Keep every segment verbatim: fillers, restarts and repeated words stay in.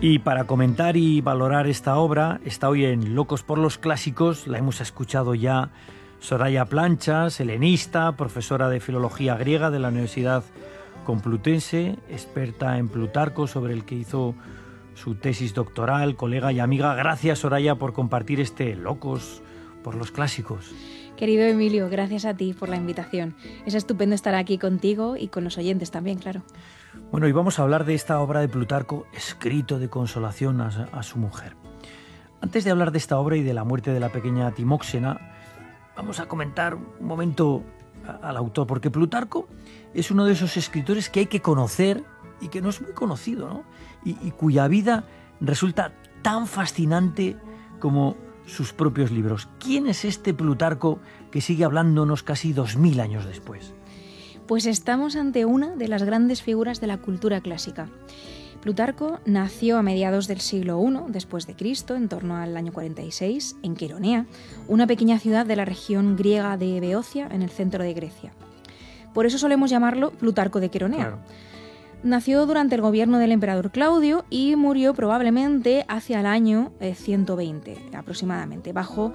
Y para comentar y valorar esta obra, está hoy en Locos por los Clásicos, la hemos escuchado ya Soraya Planchas, helenista, profesora de Filología Griega de la Universidad Complutense, experta en Plutarco, sobre el que hizo su tesis doctoral, colega y amiga. Gracias, Soraya, por compartir este Locos por los Clásicos. Querido Emilio, gracias a ti por la invitación. Es estupendo estar aquí contigo y con los oyentes también, claro. Bueno, y vamos a hablar de esta obra de Plutarco, escrito de consolación a, a su mujer. Antes de hablar de esta obra y de la muerte de la pequeña Timóxena, vamos a comentar un momento a, al autor, porque Plutarco es uno de esos escritores que hay que conocer y que no es muy conocido, ¿no? Y, y cuya vida resulta tan fascinante como sus propios libros. ¿Quién es este Plutarco que sigue hablándonos casi dos mil años después? Pues estamos ante una de las grandes figuras de la cultura clásica. Plutarco nació a mediados del siglo primero después de Cristo, en torno al año cuarenta y seis, en Queronea, una pequeña ciudad de la región griega de Beocia, en el centro de Grecia. Por eso solemos llamarlo Plutarco de Queronea. Claro. Nació durante el gobierno del emperador Claudio y murió probablemente hacia el año ciento veinte aproximadamente, bajo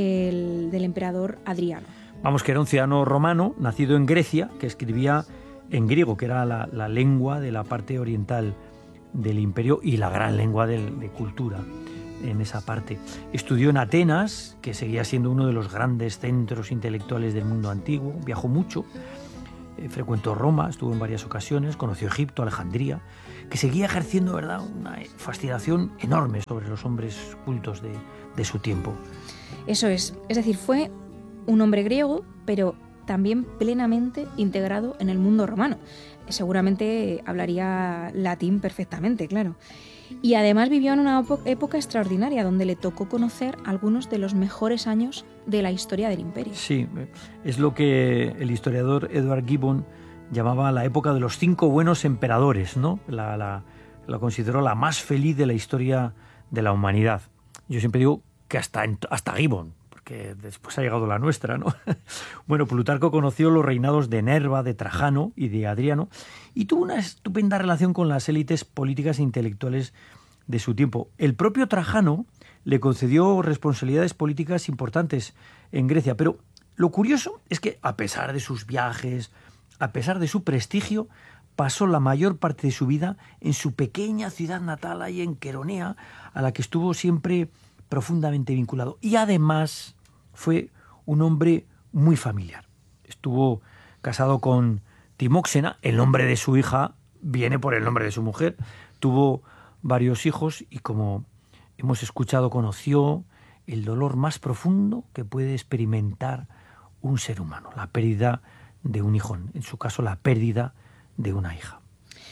el del emperador Adriano. Vamos, que era un ciudadano romano, nacido en Grecia, que escribía en griego, que era la, la lengua de la parte oriental del imperio y la gran lengua de, de cultura en esa parte. Estudió en Atenas, que seguía siendo uno de los grandes centros intelectuales del mundo antiguo, viajó mucho. Frecuentó Roma, estuvo en varias ocasiones, conoció Egipto, Alejandría, que seguía ejerciendo, ¿verdad?, una fascinación enorme sobre los hombres cultos de, de su tiempo. Eso es, es decir, fue un hombre griego, pero también plenamente integrado en el mundo romano. Seguramente hablaría latín perfectamente, claro. Y además vivió en una época extraordinaria donde le tocó conocer algunos de los mejores años de la historia del imperio. Sí, es lo que el historiador Edward Gibbon llamaba la época de los cinco buenos emperadores, ¿no? La, la, la consideró la más feliz de la historia de la humanidad. Yo siempre digo que hasta, hasta Gibbon, porque después ha llegado la nuestra, ¿no? Bueno, Plutarco conoció los reinados de Nerva, de Trajano y de Adriano y tuvo una estupenda relación con las élites políticas e intelectuales de su tiempo. El propio Trajano le concedió responsabilidades políticas importantes en Grecia, pero lo curioso es que, a pesar de sus viajes, a pesar de su prestigio, pasó la mayor parte de su vida en su pequeña ciudad natal, ahí en Queronea, a la que estuvo siempre profundamente vinculado. Y además fue un hombre muy familiar. Estuvo casado con Timóxena, el nombre de su hija viene por el nombre de su mujer. Tuvo varios hijos y, como hemos escuchado, conoció el dolor más profundo que puede experimentar un ser humano, la pérdida de un hijo, en su caso la pérdida de una hija.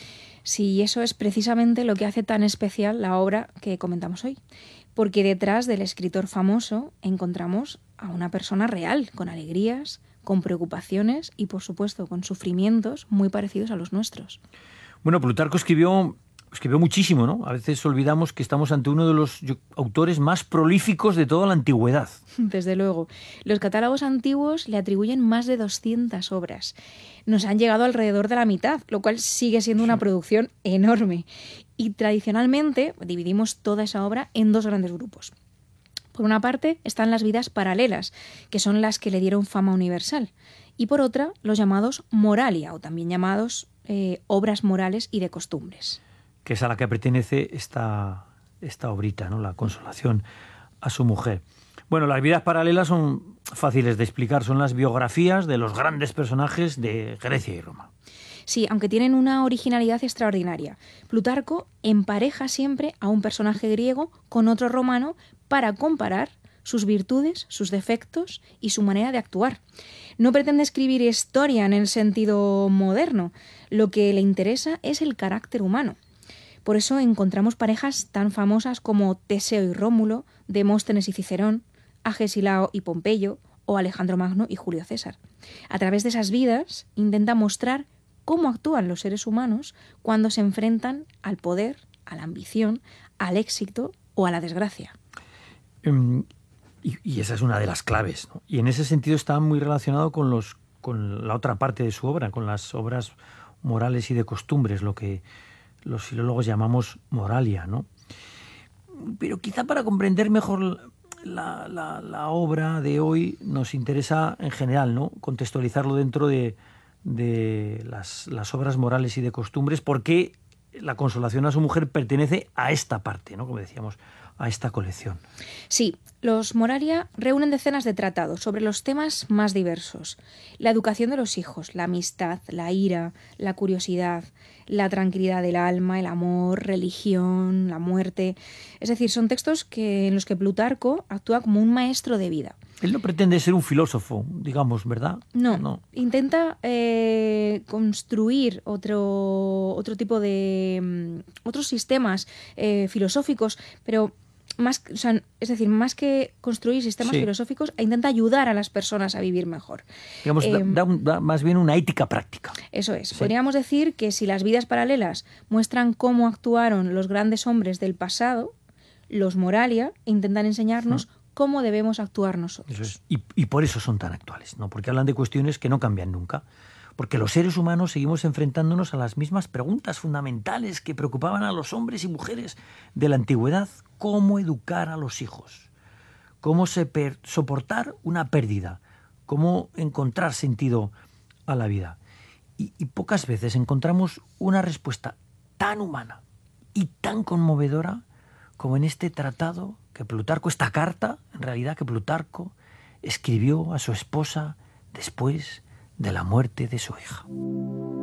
Sí, eso es precisamente lo que hace tan especial la obra que comentamos hoy, porque detrás del escritor famoso encontramos a una persona real, con alegrías, con preocupaciones y, por supuesto, con sufrimientos muy parecidos a los nuestros. Bueno, Plutarco escribió, escribió muchísimo, ¿no? A veces olvidamos que estamos ante uno de los autores más prolíficos de toda la antigüedad. Desde luego. Los catálogos antiguos le atribuyen más de doscientas obras. Nos han llegado alrededor de la mitad, lo cual sigue siendo una producción enorme. Y tradicionalmente dividimos toda esa obra en dos grandes grupos. Por una parte están las vidas paralelas, que son las que le dieron fama universal. Y por otra, los llamados moralia, o también llamados eh, obras morales y de costumbres. Que es a la que pertenece esta, esta obrita, ¿no? La consolación a su mujer. Bueno, las vidas paralelas son fáciles de explicar, son las biografías de los grandes personajes de Grecia y Roma. Sí, aunque tienen una originalidad extraordinaria. Plutarco empareja siempre a un personaje griego con otro romano para comparar sus virtudes, sus defectos y su manera de actuar. No pretende escribir historia en el sentido moderno. Lo que le interesa es el carácter humano. Por eso encontramos parejas tan famosas como Teseo y Rómulo, Demóstenes y Cicerón, Agesilao y Pompeyo, o Alejandro Magno y Julio César. A través de esas vidas intenta mostrar cómo actúan los seres humanos cuando se enfrentan al poder, a la ambición, al éxito o a la desgracia. Um, y, y esa es una de las claves, ¿no? Y en ese sentido está muy relacionado con, los, con la otra parte de su obra, con las obras morales y de costumbres, lo que los filólogos llamamos moralia, ¿no? pero quizá para comprender mejor la, la, la obra de hoy nos interesa en general, ¿no?, contextualizarlo dentro de, de las, las obras morales y de costumbres, porque la consolación a su mujer pertenece a esta parte, ¿no?, como decíamos, a esta colección. Sí, los Moralia reúnen decenas de tratados sobre los temas más diversos: la educación de los hijos, la amistad, la ira, la curiosidad, la tranquilidad del alma, el amor, religión, la muerte. Es decir, son textos que, en los que Plutarco actúa como un maestro de vida. Él no pretende ser un filósofo, digamos, ¿verdad? No, no. intenta eh, construir otro, otro tipo de... Um, otros sistemas eh, filosóficos, pero... Más, o sea, es decir, más que construir sistemas sí. filosóficos, intenta ayudar a las personas a vivir mejor. Digamos, eh, da, da, da más bien una ética práctica. Eso es. Sí. Podríamos decir que si las vidas paralelas muestran cómo actuaron los grandes hombres del pasado, los Moralia intentan enseñarnos mm. cómo debemos actuar nosotros. Eso es. Y, y por eso son tan actuales, ¿no? Porque hablan de cuestiones que no cambian nunca. Porque los seres humanos seguimos enfrentándonos a las mismas preguntas fundamentales que preocupaban a los hombres y mujeres de la antigüedad. ¿Cómo educar a los hijos? ¿Cómo soportar una pérdida? ¿Cómo encontrar sentido a la vida? Y, y pocas veces encontramos una respuesta tan humana y tan conmovedora como en este tratado que Plutarco, esta carta, en realidad, que Plutarco escribió a su esposa después de la muerte de su hija.